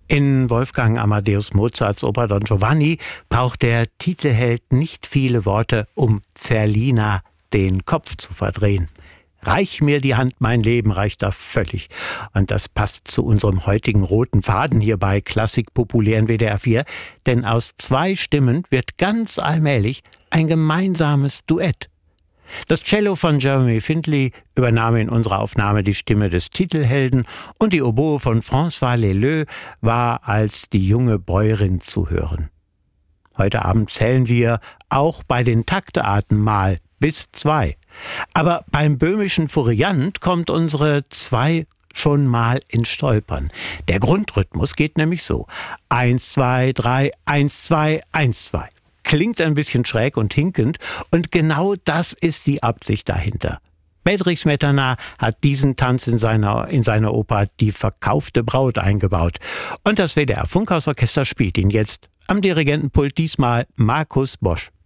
In Wolfgang Amadeus Mozarts Oper Don Giovanni braucht der Titelheld nicht viele Worte, um Zerlina den Kopf zu verdrehen. Reich mir die Hand, mein Leben reicht da völlig. Und das passt zu unserem heutigen roten Faden hier bei Klassik populär in WDR 4, denn aus 2 Stimmen wird ganz allmählich ein gemeinsames Duett. Das Cello von Jeremy Findlay übernahm in unserer Aufnahme die Stimme des Titelhelden und die Oboe von François Leleux war als die junge Bäuerin zu hören. Heute Abend zählen wir auch bei den Taktearten mal bis 2. Aber beim böhmischen Furiant kommt unsere 2 schon mal ins Stolpern. Der Grundrhythmus geht nämlich so: 1, 2, 3, 1, 2, 1, 2. Klingt ein bisschen schräg und hinkend und genau das ist die Absicht dahinter. Bedřich Smetana hat diesen Tanz in seiner Oper Die verkaufte Braut eingebaut. Und das WDR Funkhausorchester spielt ihn jetzt am Dirigentenpult, diesmal Markus Bosch.